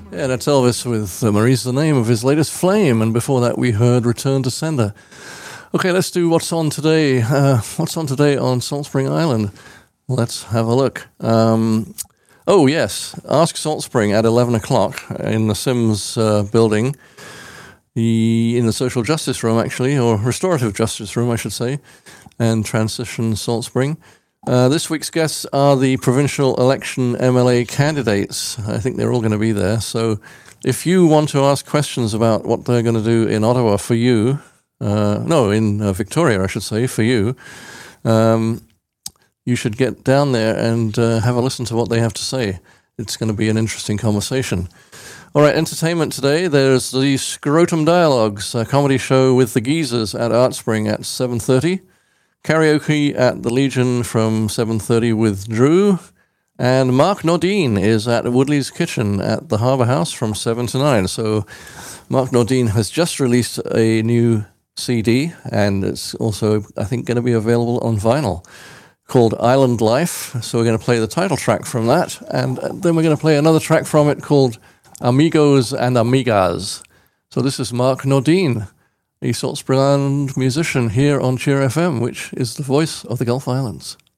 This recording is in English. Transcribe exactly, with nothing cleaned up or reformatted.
Yeah, that's Elvis with uh, Marie's the name of his latest Flame, and before that we heard Return to Sender. Okay, let's do what's on today. Uh, what's on today on Salt Spring Island? Let's have a look. Um, oh, yes, Ask Salt Spring at eleven o'clock in the Sims uh, building, the, in the Social Justice Room, actually, or Restorative Justice Room, I should say, and Transition Salt Spring. Uh, this week's guests are the provincial election M L A candidates. I think they're all going to be there. So if you want to ask questions about what they're going to do in Ottawa for you, uh, no, in uh, Victoria, I should say, for you, um, you should get down there and uh, have a listen to what they have to say. It's going to be an interesting conversation. All right, entertainment today. There's the Scrotum Dialogues, a comedy show with the Geezers at Artspring at seven thirty. Karaoke at the Legion from seven thirty with Drew. And Mark Nordine is at Woodley's Kitchen at the Harbour House from seven to nine. So Mark Nordine has just released a new C D, and it's also, I think, going to be available on vinyl, called Island Life. So we're going to play the title track from that, and then we're going to play another track from it called Amigos and Amigas. So this is Mark Nordine, a Salt Spring Island musician here on Cheer F M, which is the voice of the Gulf Islands.